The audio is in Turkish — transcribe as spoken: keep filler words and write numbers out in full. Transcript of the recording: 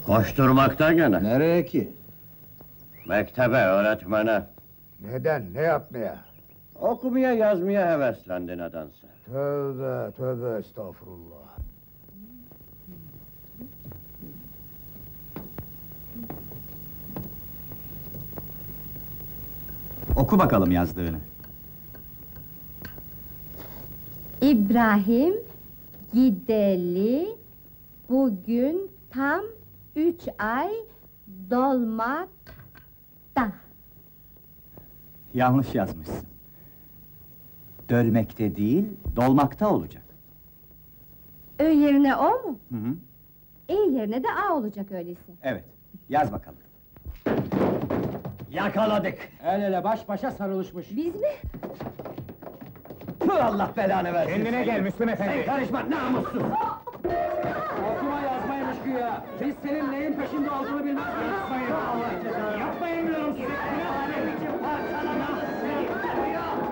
Koşturmakta gene. Nereye ki? Mektebe, öğretmene. Neden, ne yapmaya? Okumaya yazmaya heveslendi nedense. Tövbe, tövbe estağfurullah. Oku bakalım yazdığını. İbrahim gideli bugün tam üç ay dolmakta. Yanlış yazmışsın. Dölmekte değil, dolmakta olacak. Ö yerine o mu? Hı hı. E yerine de a olacak öyleyse. Evet, yaz bakalım. Yakaladık! El ele baş başa sarılışmış. Biz mi? Tüh, Allah belanı versin! Kendine gel Müslüm efendi. Sen karışma, namussuz! Okuma yazmaymış güya. Biz senin neyin peşinde olduğunu bilmez miyiz? Yapmayın. Allah cezanı. Yapmayın diyorum size. Parçalama!